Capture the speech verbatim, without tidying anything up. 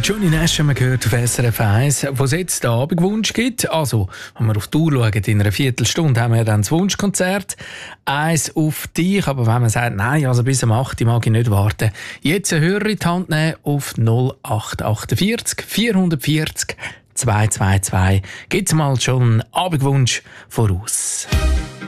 Johnny Nash haben wir gehört auf S R F eins, wo es jetzt den Abendwunsch gibt. Also, wenn wir auf die Uhr schauen, in einer Viertelstunde haben wir dann das Wunschkonzert. Eins auf dich, aber wenn man sagt, nein, also bis um acht Uhr mag ich nicht warten, jetzt einen Hörer in die Hand nehmen auf null acht vier acht vier vier zehn zwei zwei zwei. Gibt's mal schon einen Abendwunsch voraus.